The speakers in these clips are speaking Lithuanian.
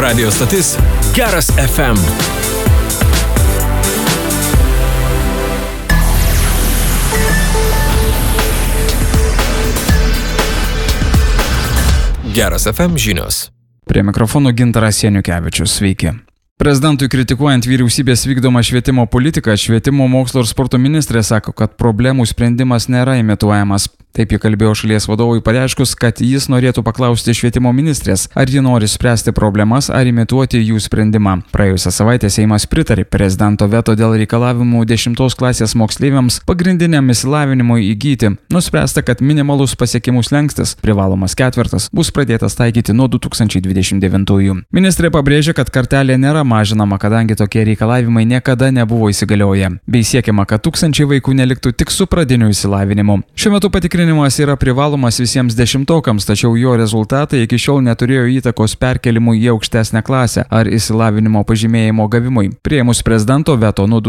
Radio stotis Geras FM. Geras FM žinios. Prie mikrofono Gintaras Janiukevičius. Sveiki. Prezidentui kritikuojant vyriausybės vykdomą švietimo politiką, švietimo, mokslo ir sporto ministrė sako, kad problemų sprendimas nėra imituojamas. Taip ji kalbėjo šalies vadovui pareiškus, kad jis norėtų paklausti švietimo ministrės, ar ji nori spręsti problemas ar imituoti jų sprendimą. Praėjusią savaitę Seimas pritarė prezidento veto dėl reikalavimų 10 klasės moksleiviams pagrindiniam išsilavinimui įgyti. Nuspręsta, kad minimalus pasiekimų slenkstis, privalomas ketvirtas, bus pradėtas taikyti nuo 2029. Ministrė pabrėžė, kad kartelė nėra mažinama, kadangi tokie reikalavimai niekada nebuvo įsigalioję. Bei siekiama, kad tūkstančiai vaikų neliktų tik su pradiniu išsilavinimu. Šiuo metu patikrinimas yra privalomas visiems dešimtokams, tačiau jo rezultatai iki šiol neturėjo įtakos perkelimui į aukštesnę klasę ar išsilavinimo pažymėjimo gavimui. Priėmus prezidento veto nuo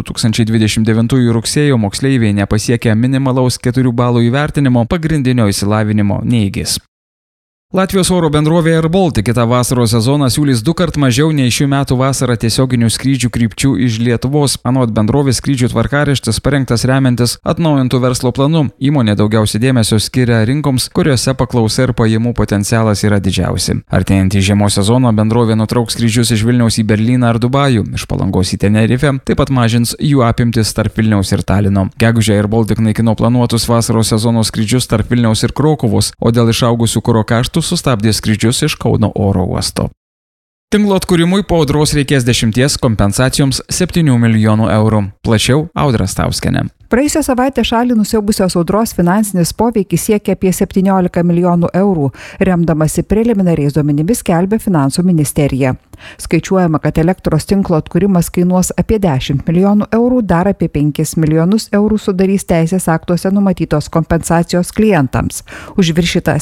2029 rugsėjo moksleiviai nepasiekę minimalaus 4 balų įvertinimo pagrindinio išsilavinimo neįgis. Latvijos oro bendrovė Air Baltic kitą vasaros sezoną siūlys 2 kart mažiau nei šių metų vasarą tiesioginių skrydžių krypčių iš Lietuvos. Anot bendrovės skrydžių tvarkaraštis parengtas remiantis atnaujintų verslo planu. Įmonė daugiausiai dėmesio skiria rinkoms, kuriuose paklausa ir pajamų potencialas yra didžiausi. Artėjant į žiemos sezoną bendrovė nutrauks skrydžius iš Vilniaus į Berlyną ar Dubajų, iš Palangos į Tenerifę, taip pat mažins jų apimtis tarp Vilniaus ir Talino. Gegužę Air Baltic naikino planuotus vasaros sezono skrydžius tarp Vilniaus ir Krokuvos, o dėl išaugusių kuro kaštų sustabdė skrydžius iš Kauno oro uosto. Tinklo atkūrimui po audros reikės 10, kompensacijoms 7 milijonų eurų. Plačiau Audra Stauskienė. Praėjusią savaitę šalį nusiaubusios audros finansinis poveikis siekia apie 17 milijonų eurų, remdamasi preliminariais duomenimis skelbia Finansų ministerija. Skaičiuojama, kad elektros tinklo atkūrimas kainuos apie 10 milijonų eurų, dar apie 5 milijonus eurų sudarys teisės aktuose numatytos kompensacijos klientams už viršitą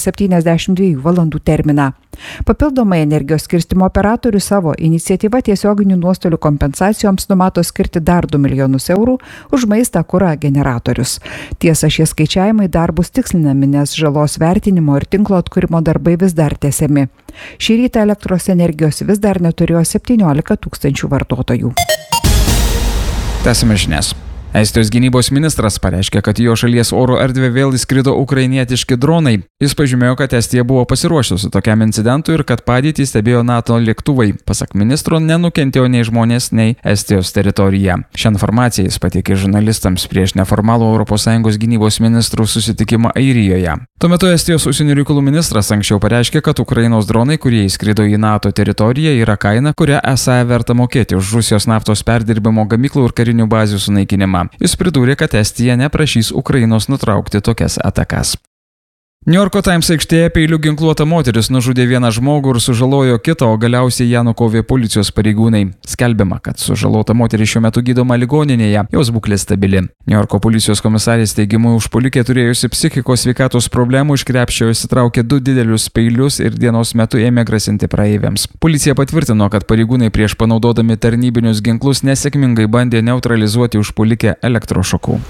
72 valandų terminą. Papildomai energijos skirstymo operatorius savo iniciatyvą tiesioginių nuostolių kompensacijoms numato skirti dar 2 milijonus eurų už maistą, kurą generatorius. Tiesa, šie skaičiavimai dar bus tikslinami, nes žalos vertinimo ir tinklo atkūrimo darbai vis dar tęsiami. Šį rytą elektros energijos vis dar neturėjo 17 000 vartotojų. Tęsime žinias. Estijos gynybos ministras pareiškė, kad jo šalies oro erdvę vėl įskrido ukrainietiški dronai. Jis pažymėjo, kad Estija buvo pasiruošusi tokiam incidentui ir kad padėtį stebėjo NATO lėktuvai. Pasak ministro, nenukentėjo nei žmonės, nei Estijos teritorija. Šią informaciją jis pateikė žurnalistams prieš neformalų ES gynybos ministrų susitikimą Airijoje. Tuo metu Estijos užsienio reikalų ministras anksčiau pareiškė, kad Ukrainos dronai, kurie įskrido į NATO teritoriją, yra kaina, kurią esą verta mokėti už Rusijos naftos perdirbimo gamyklų ir karinių bazių sunaikinimą. Jis pridūrė, kad Estija neprašys Ukrainos nutraukti tokias atakas. Niujorko Times aikštėje peiliu ginkluota moteris nužudė vieną žmogų ir sužalojo kitą, o galiausiai ją nukovė policijos pareigūnai. Skelbiama, kad sužalota moteris šiuo metu gydoma ligoninėje, jos būklė stabili. Niujorko policijos komisarės teigimu, užpuolikė turėjusi psichikos sveikatos problemų, iš krepšio išsitraukė 2 didelius peilius ir dienos metu ėmė grasinti praeiviams. Policija patvirtino, kad pareigūnai prieš panaudodami tarnybinius ginklus nesėkmingai bandė neutralizuoti užpuolikę elektrošoku.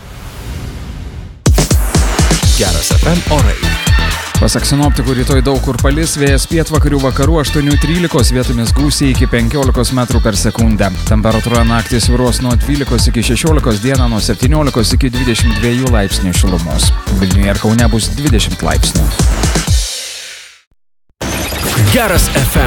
Geras FM orai. Pasak sinoptikų, rytoj daug kur palis, vėjas pietvakarių vakarų 8-13, vietomis gūsiai iki 15 metrų per sekundę. Temperatūra naktį svyruos nuo 12 iki 16, dieną nuo 17 iki 22 laipsnių šilumos. Vilniuje ir Kaune bus 20 laipsnių. Geras FM.